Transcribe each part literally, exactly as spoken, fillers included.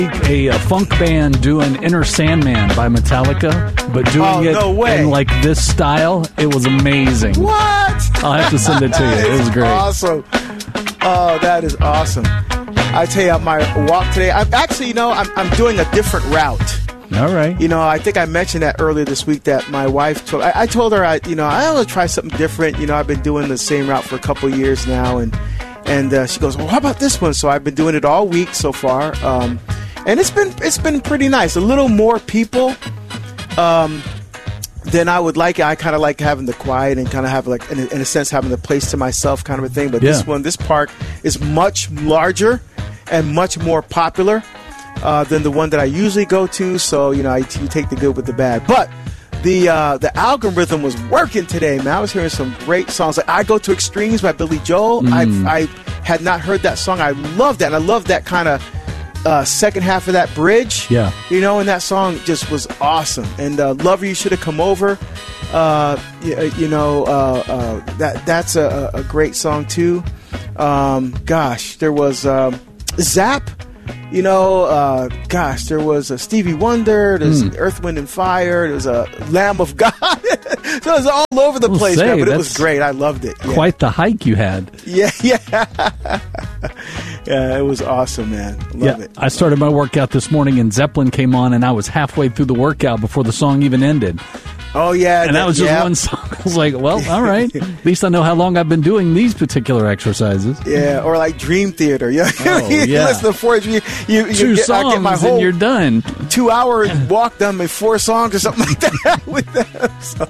A, a funk band doing Enter Sandman by Metallica, but doing oh, it no way. in like this style. It was amazing. What? I'll have to send it to you. It was great. Awesome. Oh, that is awesome. I tell you, my walk today, I'm actually, you know, I'm, I'm doing a different route. All right. You know, I think I mentioned that earlier this week that my wife told, I, I told her, I, you know, I want to try something different. You know, I've been doing the same route for a couple of years now. And, and uh, she goes, well, how about this one? So I've been doing it all week so far. Um, and it's been, it's been pretty nice. A little more people um, than I would like. I kind of like having the quiet and kind of have like, in a, in a sense, having the place to myself kind of a thing. But yeah. this one, this park is much larger and much more popular. Uh, than the one that I usually go to, so you know I, you take the good with the bad. But the uh, the algorithm was working today, man. I was hearing some great songs. Like I Go to Extremes by Billy Joel. Mm. I I had not heard that song. I love that, and I love that kind of uh, second half of that bridge. Yeah, you know, and that song just was awesome. And uh, Lover, You Should Have Come Over. Uh, you, you know uh, uh, that that's a, a great song too. Um, gosh, there was um, Zap. You know, uh, gosh, there was a Stevie Wonder, there's mm. Earth, Wind and Fire, there was a Lamb of God. So it was all over the we'll place, say, man, but it was great. I loved it. Yeah. Quite the hike you had. Yeah, yeah. Yeah, it was awesome, man. Love yeah, it. I started my workout this morning and Zeppelin came on and I was halfway through the workout before the song even ended. Oh, yeah. And that, that was just yeah. one song. I was like, well, all right. At least I know how long I've been doing these particular exercises. Yeah, or like Dream Theater. Yeah. Oh, you yeah. listen to four, you, you, you Two get, songs I get my whole and you're done. Two-hour walk done with four songs or something like that with them. So,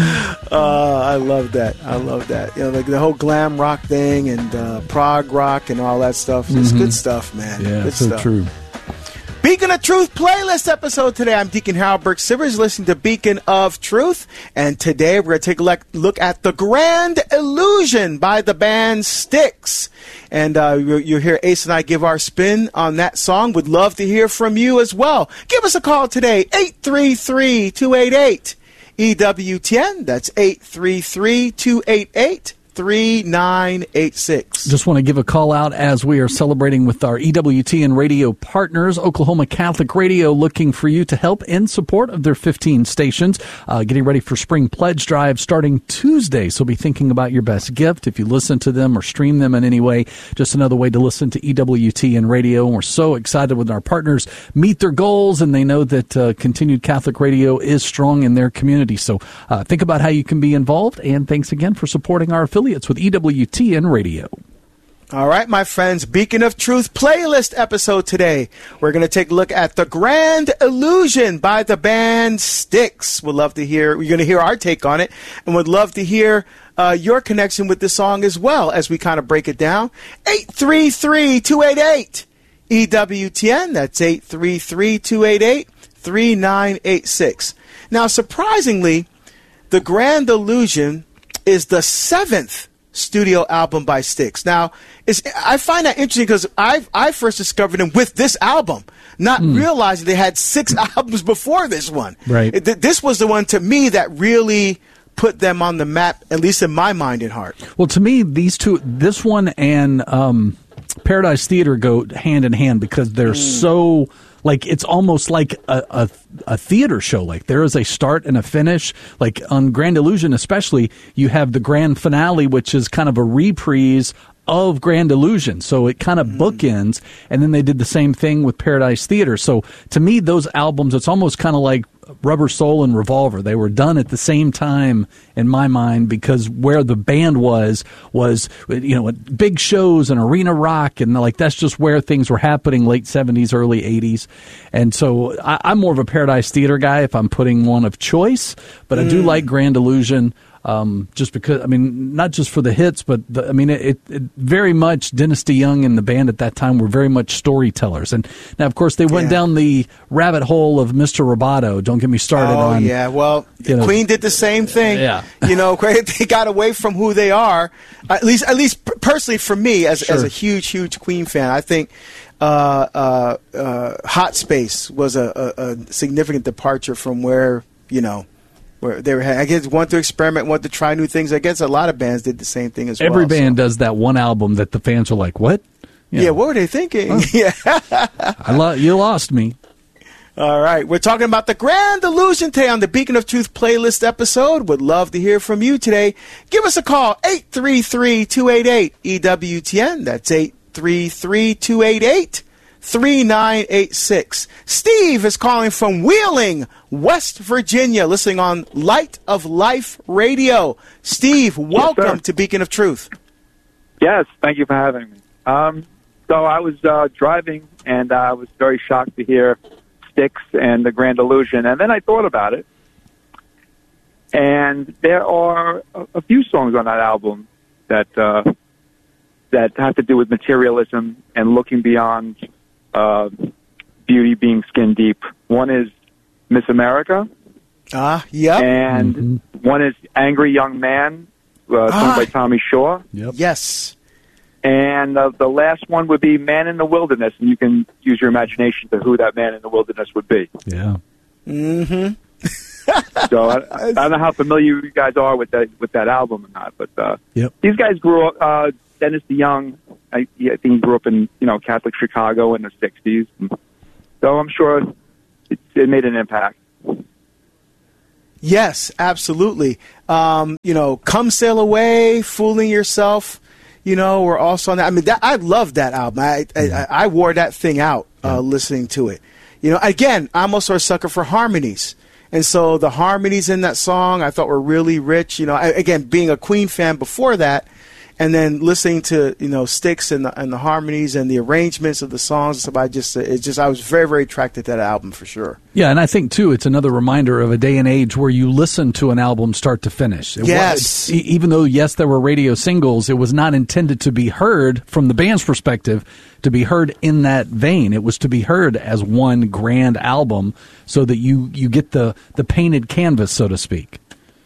uh, I love that. I love that. You know, like the whole glam rock thing and uh, prog rock and all that stuff. It's mm-hmm. good stuff, man. Yeah, good so stuff. true. Beacon of Truth playlist episode today. I'm Deacon Harold Burke Sivers, listening to Beacon of Truth. And today we're going to take a look at The Grand Illusion by the band Styx. And uh, you'll hear Ace and I give our spin on that song. Would love to hear from you as well. Give us a call today, eight three three, two eight eight, E W T N. That's eight three three, two eight eight, three nine eight six. Just want to give a call out as we are celebrating with our E W T N radio partners. Oklahoma Catholic Radio looking for you to help in support of their fifteen stations. Uh, getting ready for Spring Pledge Drive starting Tuesday, so be thinking about your best gift. If you listen to them or stream them in any way, just another way to listen to E W T N Radio. And we're so excited when our partners meet their goals and they know that uh, continued Catholic radio is strong in their community. So uh, think about how you can be involved, and thanks again for supporting our affiliates with E W T N Radio. All right, my friends, Beacon of Truth playlist episode today. We're going to take a look at The Grand Illusion by the band Styx. We'd love to hear, you're going to hear our take on it, and would love to hear uh, your connection with the song as well as we kind of break it down. eight three three, two eight eight, E W T N. That's eight three three, two eight eight, three nine eight six. Now, surprisingly, The Grand Illusion is the seventh studio album by Styx. Now, it's, I find that interesting because I I first discovered them with this album, not mm. realizing they had six albums before this one. Right. It, this was the one, to me, that really put them on the map, at least in my mind and heart. Well, to me, these two, this one and um, Paradise Theater go hand in hand because they're mm. so... Like, it's almost like a, a a theater show. Like, there is a start and a finish. Like, on Grand Illusion especially, you have the grand finale, which is kind of a reprise of Grand Illusion. So it kind of mm. bookends, and then they did the same thing with Paradise Theater. So, to me, those albums, it's almost kind of like Rubber Soul and Revolver. They were done at the same time in my mind because where the band was was you know big shows and arena rock, and like that's just where things were happening late seventies, early eighties. And so I, I'm more of a Paradise Theater guy if I'm putting one of choice, but mm. I do like Grand Illusion. Um, just because, I mean, not just for the hits, but the, I mean, it, it very much Dynasty Young and the band at that time were very much storytellers. And now, of course, they went yeah. down the rabbit hole of Mister Roboto. Don't get me started oh, on. Oh yeah, well, you know, Queen did the same thing. Yeah, you know, they got away from who they are. At least, at least personally for me, as sure. as a huge, huge Queen fan, I think. Uh, uh, uh, Hot Space was a, a, a significant departure from where you know. Where they were, I guess, want to experiment, want to try new things. I guess a lot of bands did the same thing as Every well. band so. does that one album that the fans are like, "What? Yeah, what were they thinking? Oh. Yeah, I lo- you lost me. All right, we're talking about the Grand Illusion today on the Beacon of Truth playlist episode. Would love to hear from you today. Give us a call, eight three three, two eight eight, E W T N. That's eight three three, two eight eight, three nine eight six. Steve is calling from Wheeling, West Virginia, listening on Light of Life Radio. Steve, welcome yes, to Beacon of Truth. Yes, thank you for having me. Um, so I was uh, driving, and uh, I was very shocked to hear Styx and the Grand Illusion, and then I thought about it, and there are a, a few songs on that album that uh, that have to do with materialism and looking beyond uh, beauty being skin deep. One is Miss America. Ah, uh, yeah. And mm-hmm. one is Angry Young Man, uh, sung ah. by Tommy Shaw. Yep. Yes. And uh, the last one would be Man in the Wilderness, and you can use your imagination to who that man in the wilderness would be. Yeah. Mm-hmm. So I, I don't know how familiar you guys are with that with that album or not, but uh, yep. these guys grew up. Uh, Dennis DeYoung, I, I think he grew up in you know Catholic Chicago in the sixties, so I'm sure it, it made an impact. Yes, absolutely. Um, you know, Come Sail Away, Fooling Yourself. You know, we're also on that. I mean, that, I love that album. I, I, I wore that thing out uh, listening to it. You know, again, I'm also a sucker for harmonies. And so the harmonies in that song I thought were really rich. You know, I, again, being a Queen fan before that, and then listening to, you know, Styx and the, and the harmonies and the arrangements of the songs and stuff, I just, it's just, I was very, very attracted to that album for sure. Yeah, and I think, too, it's another reminder of a day and age where you listen to an album start to finish. It yes. Was, even though, yes, there were radio singles, it was not intended to be heard, from the band's perspective, to be heard in that vein. It was to be heard as one grand album so that you, you get the, the painted canvas, so to speak.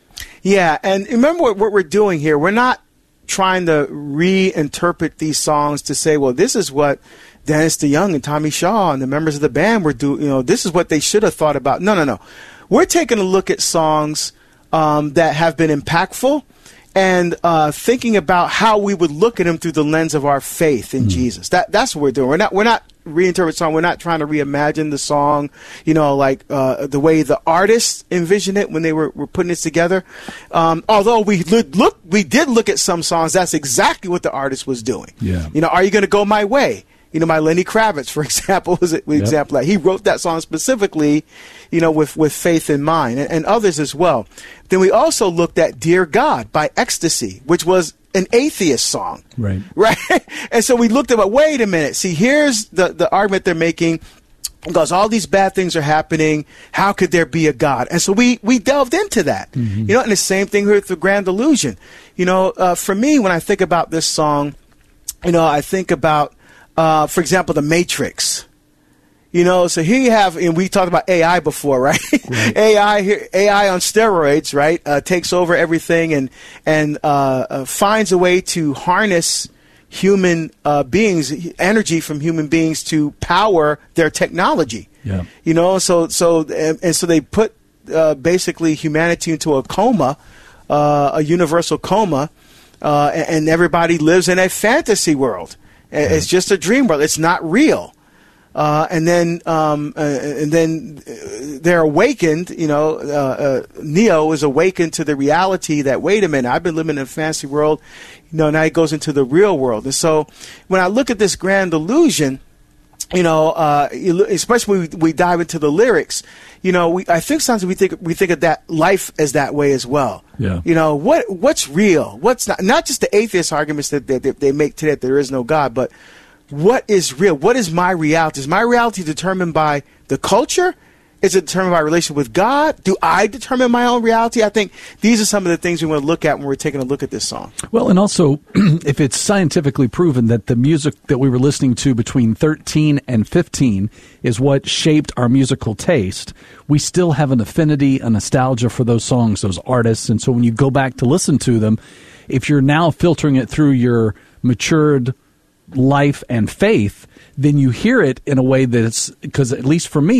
Yeah, and remember what, what we're doing here. We're not trying to reinterpret these songs to say, well, this is what Dennis DeYoung and Tommy Shaw and the members of the band were doing. You know, this is what they should have thought about. No, no, no. We're taking a look at songs um, that have been impactful and uh, thinking about how we would look at them through the lens of our faith in mm. Jesus. That that's what we're doing. We're not we're not reinterpret song. We're not trying to reimagine the song, you know, like uh, the way the artists envisioned it when they were, were putting it together. Um, although we look, look, we did look at some songs. That's exactly what the artist was doing. Yeah. You know, Are You Going to Go My Way? You know, my Lenny Kravitz, for example, was an yep. example of that. He wrote that song specifically, you know, with, with faith in mind, and, and others as well. Then we also looked at Dear God by Ecstasy, which was an atheist song. Right. Right. And so we looked at it, wait a minute. See, here's the, the argument they're making. Because all these bad things are happening, how could there be a God? And so we, we delved into that. Mm-hmm. You know, and the same thing with the Grand Illusion. You know, uh, for me, when I think about this song, you know, I think about, uh, for example, The Matrix. You know, so here you have, and we talked about A I before, right? right. A I here, A I on steroids, right? Uh, takes over everything and and uh, uh, finds a way to harness human uh, beings, energy from human beings to power their technology. Yeah. You know, so so and, and so they put uh, basically humanity into a coma, uh, a universal coma, uh, and, and everybody lives in a fantasy world. Yeah. It's just a dream world. It's not real. Uh, and then, um, uh, and then they're awakened. You know, uh, uh, Neo is awakened to the reality that, wait a minute, I've been living in a fantasy world. You know, now he goes into the real world. And so, when I look at this Grand Illusion, you know, uh, especially when we, we dive into the lyrics, you know, we, I think sometimes we think we think of that life as that way as well. Yeah. You know, what what's real? What's not? Not just the atheist arguments that, that, that they make today that there is no God, but what is real? What is my reality? Is my reality determined by the culture? Is it determined by relation with God? Do I determine my own reality? I think these are some of the things we want to look at when we're taking a look at this song. Well, and also, if it's scientifically proven that the music that we were listening to between thirteen and fifteen is what shaped our musical taste, we still have an affinity, a nostalgia for those songs, those artists. And so when you go back to listen to them, if you're now filtering it through your matured life and faith, then you hear it in a way that it's, because at least for me,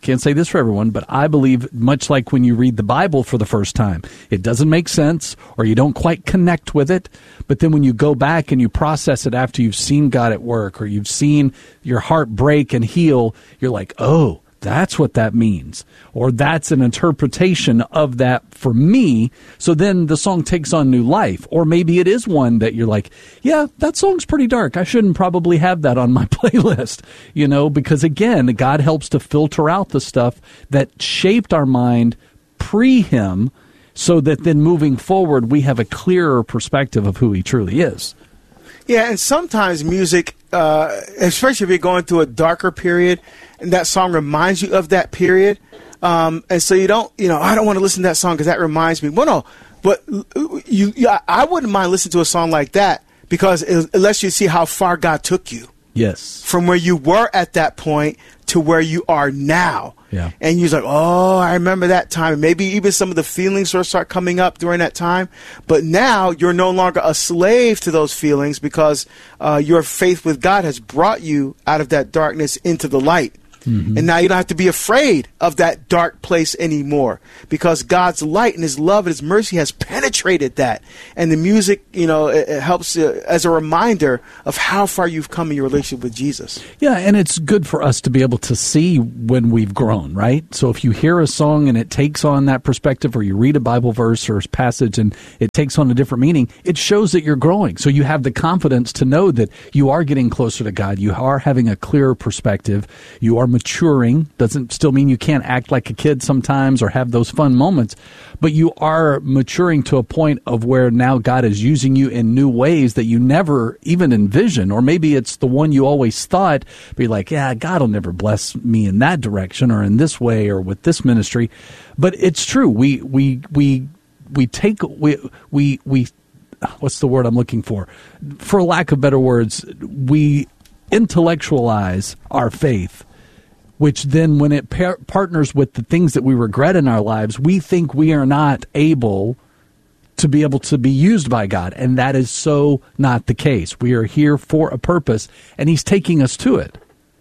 can't say this for everyone, but I believe much like when you read the Bible for the first time, it doesn't make sense or you don't quite connect with it. But then when you go back and you process it after you've seen God at work or you've seen your heart break and heal, you're like, oh, that's what that means, or that's an interpretation of that for me. So then the song takes on new life, or maybe it is one that you're like, yeah, that song's pretty dark. I shouldn't probably have that on my playlist, you know, because again, God helps to filter out the stuff that shaped our mind pre him so that then moving forward, we have a clearer perspective of who he truly is. Yeah, and sometimes music, uh, especially if you're going through a darker period, and that song reminds you of that period, um, and so you don't, you know, I don't want to listen to that song because that reminds me. Well, no, but you, you, I wouldn't mind listening to a song like that because it, it lets you see how far God took you. Yes. From where you were at that point to where you are now. Yeah. And you're like, oh, I remember that time. Maybe even some of the feelings will start coming up during that time. But now you're no longer a slave to those feelings because uh, your faith with God has brought you out of that darkness into the light. Mm-hmm. And now you don't have to be afraid of that dark place anymore because God's light and his love and his mercy has penetrated that. And the music, you know, it, it helps uh, as a reminder of how far you've come in your relationship with Jesus. Yeah, and it's good for us to be able to see when we've grown, right? So if you hear a song and it takes on that perspective, or you read a Bible verse or passage and it takes on a different meaning, it shows that you're growing. So you have the confidence to know that you are getting closer to God. You are having a clearer perspective. You are maturing. Doesn't still mean you can't act like a kid sometimes or have those fun moments, but you are maturing to a point of where now God is using you in new ways that you never even envisioned, or maybe it's the one you always thought, but you're like, yeah, God will never bless me in that direction or in this way or with this ministry. But it's true. We we we we take we we we what's the word I'm looking for? For lack of better words, we intellectualize our faith, which then when it par- partners with the things that we regret in our lives, we think we are not able to be able to be used by God. And that is so not the case. We are here for a purpose, and he's taking us to it.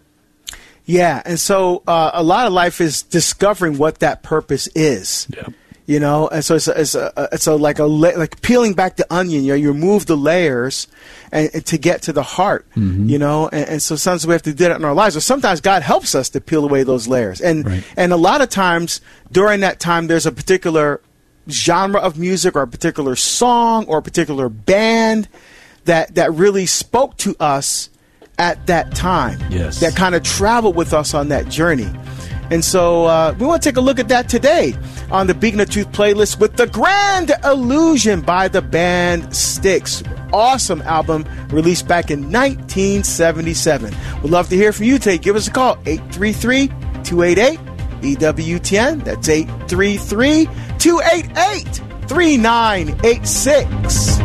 Yeah, and so uh, a lot of life is discovering what that purpose is. Yep. You know, and so it's a, it's a, it's a like a like peeling back the onion. You know, you remove the layers, and, and to get to the heart. Mm-hmm. You know, and, and so sometimes we have to do that in our lives. Or sometimes God helps us to peel away those layers. And right. and a lot of times during that time, there's a particular genre of music, or a particular song, or a particular band that that really spoke to us at that time. Yes, that kind of traveled with us on that journey. And so uh, we want to take a look at that today on the Beacon of Truth playlist with The Grand Illusion by the band Styx. Awesome album released back in nineteen seventy-seven. We'd love to hear from you today. Give us a call, eight three three, two eight eight, E W T N. That's eight three three, two eight eight, three nine eight six.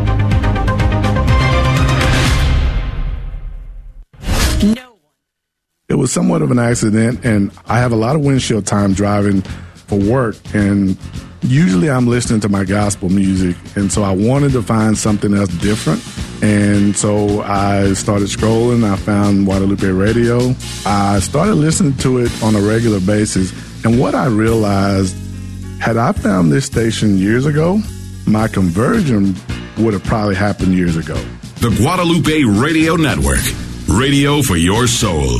No. It was somewhat of an accident, and I have a lot of windshield time driving for work, and usually I'm listening to my gospel music, and so I wanted to find something else different, and so I started scrolling. I found Guadalupe Radio. I started listening to it on a regular basis, and what I realized, had I found this station years ago, my conversion would have probably happened years ago. The Guadalupe Radio Network, radio for your soul.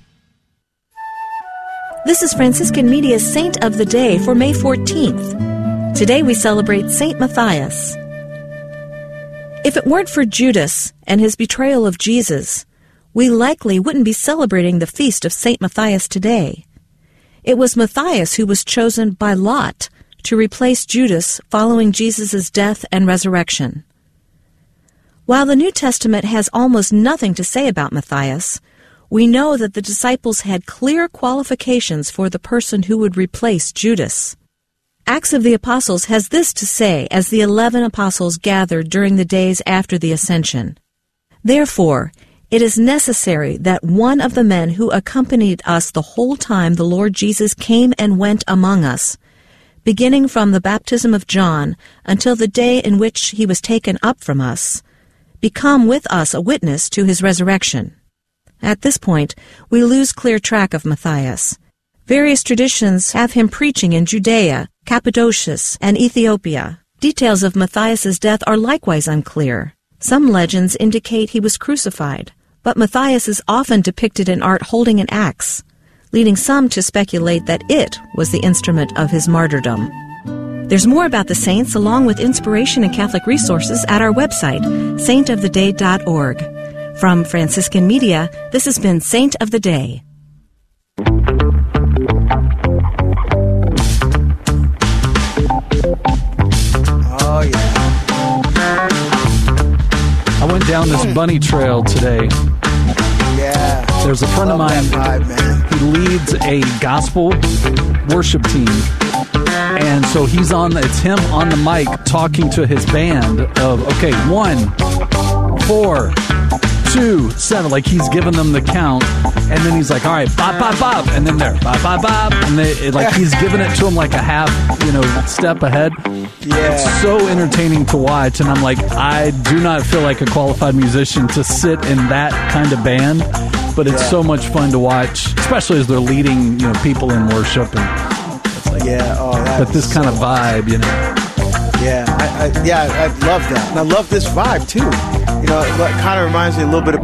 This is Franciscan Media's Saint of the Day for May fourteenth. Today we celebrate Saint Matthias. If it weren't for Judas and his betrayal of Jesus, we likely wouldn't be celebrating the feast of Saint Matthias today. It was Matthias who was chosen by Lot to replace Judas following Jesus' death and resurrection. While the New Testament has almost nothing to say about Matthias, we know that the disciples had clear qualifications for the person who would replace Judas. Acts of the Apostles has this to say as the eleven apostles gathered during the days after the Ascension. Therefore, it is necessary that one of the men who accompanied us the whole time the Lord Jesus came and went among us, beginning from the baptism of John until the day in which he was taken up from us, become with us a witness to his resurrection. At this point, we lose clear track of Matthias. Various traditions have him preaching in Judea, Cappadocia, and Ethiopia. Details of Matthias's death are likewise unclear. Some legends indicate he was crucified, but Matthias is often depicted in art holding an axe, leading some to speculate that it was the instrument of his martyrdom. There's more about the saints along with inspiration and Catholic resources at our website, saint of the day dot org. From Franciscan Media, this has been Saint of the Day. Oh, yeah. I went down this bunny trail today. Yeah. There's a friend of Love mine. that vibe, man. He leads a gospel worship team. And so he's on, the, it's him on the mic talking to his band of, okay, one, four, two, seven. Like he's giving them the count. And then he's like, all right, bop, bop, bop. And then there, bop, bop, bop. And they, it, like he's giving it to them like a half, you know, step ahead. Yeah. It's so entertaining to watch. And I'm like, I do not feel like a qualified musician to sit in that kind of band. But it's Yeah. so much fun to watch, especially as they're leading, you know, people in worship. And it's like, Yeah. Oh, that but is this kind so of vibe, you know. Yeah, I, I, yeah, I love that. And I love this vibe, too. You know, it kind of reminds me a little bit of